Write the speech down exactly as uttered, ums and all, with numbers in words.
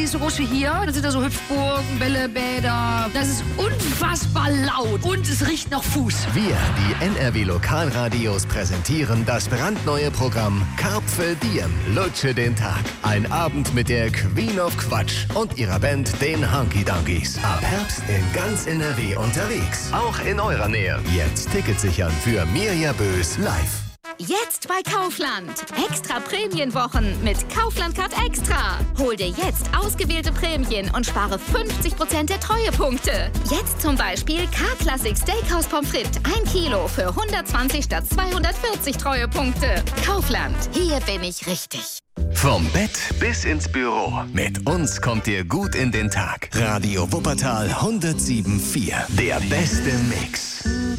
die ist so groß wie hier. Da sind da so Hüpfburgen, Bällebäder. Das ist unfassbar laut und es riecht nach Fuß. Wir, die N R W-Lokalradios, präsentieren das brandneue Programm Karpfe Diem, Lutsche den Tag. Ein Abend mit der Queen of Quatsch und ihrer Band, den Hunky Dunkies. Ab Herbst in ganz N R W unterwegs. Auch in eurer Nähe. Jetzt Tickets sichern für Mirja Bös live. Jetzt bei Kaufland. Extra Prämienwochen mit Kaufland Card Extra. Hol dir jetzt ausgewählte Prämien und spare fünfzig Prozent der Treuepunkte. Jetzt zum Beispiel K-Classic Steakhouse Pommes frites ein Kilo für hundertzwanzig statt zweihundertvierzig Treuepunkte. Kaufland. Hier bin ich richtig. Vom Bett bis ins Büro. Mit uns kommt ihr gut in den Tag. Radio Wuppertal hundertsieben Komma vier. Der beste Mix.